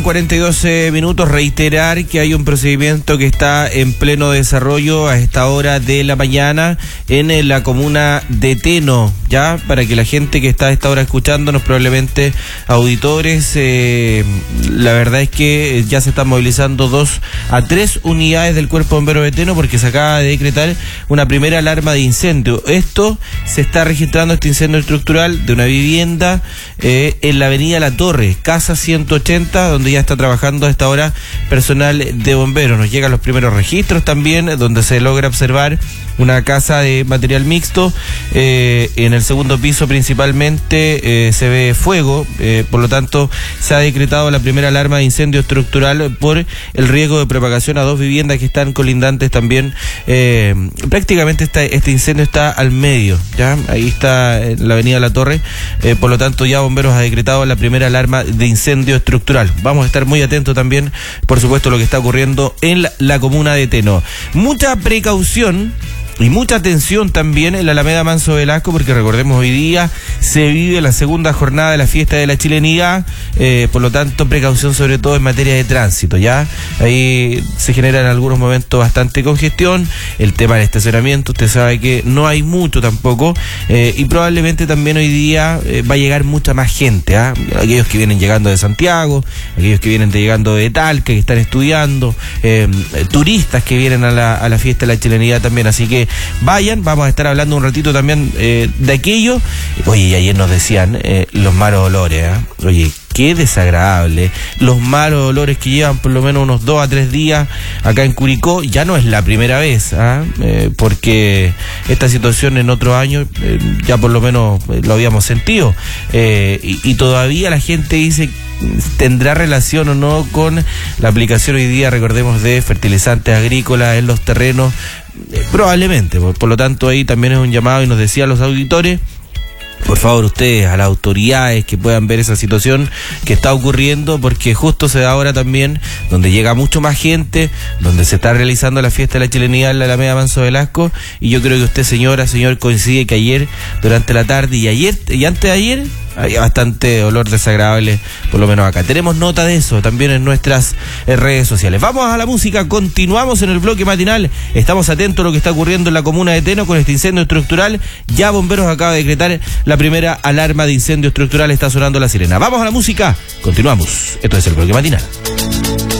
42 minutos, reiterar que hay un procedimiento que está en pleno desarrollo a esta hora de la mañana en la comuna de Teno, ya para que la gente que está a esta hora escuchándonos, probablemente auditores, la verdad es que ya se están movilizando 2 a 3 unidades del Cuerpo de Bomberos de Teno porque se acaba de decretar una primera alarma de incendio. Esto se está registrando, este incendio estructural de una vivienda en la avenida La Torre, casa 180, donde ya está trabajando a esta hora personal de bomberos. Nos llegan los primeros registros también, donde se logra observar una casa de material mixto. En el segundo piso principalmente se ve fuego, por lo tanto se ha decretado la primera alarma de incendio estructural por el riesgo de propagación a 2 viviendas que están colindantes también. Prácticamente este incendio está al medio, ya ahí está en la avenida La Torre, por lo tanto ya bomberos ha decretado la primera alarma de incendio estructural. Vamos a estar muy atentos también, por supuesto, a lo que está ocurriendo en la comuna de Teno. Mucha precaución y mucha atención también en la Alameda Manso Velasco, porque recordemos, hoy día se vive la segunda jornada de la fiesta de la chilenidad, por lo tanto precaución sobre todo en materia de tránsito, ya ahí se genera en algunos momentos bastante congestión, el tema del estacionamiento, usted sabe que no hay mucho tampoco, y probablemente también hoy día va a llegar mucha más gente, aquellos que vienen llegando de Santiago, aquellos que vienen llegando de Talca, que están estudiando, turistas que vienen a la fiesta de la chilenidad también, así que vayan, vamos a estar hablando un ratito también de aquello. Oye, y ayer nos decían los malos olores, oye, qué desagradable, los malos olores que llevan por lo menos unos 2 a 3 días acá en Curicó. Ya no es la primera vez, porque esta situación en otros años ya por lo menos lo habíamos sentido, y todavía la gente dice tendrá relación o no con la aplicación hoy día, recordemos, de fertilizantes agrícolas en los terrenos, probablemente, por lo tanto ahí también es un llamado, y nos decían los auditores, por favor ustedes, a las autoridades que puedan ver esa situación que está ocurriendo, porque justo se da ahora también donde llega mucho más gente, donde se está realizando la fiesta de la chilenidad en la Alameda Manso Velasco, y yo creo que usted, señora, señor, coincide que ayer durante la tarde y antes de ayer había bastante olor desagradable, por lo menos acá. Tenemos nota de eso también en nuestras redes sociales. Vamos a la música, continuamos en el bloque matinal. Estamos atentos a lo que está ocurriendo en la comuna de Teno con este incendio estructural. Ya bomberos acaba de decretar la primera alarma de incendio estructural, está sonando la sirena. Vamos a la música, continuamos. Esto es el bloque matinal.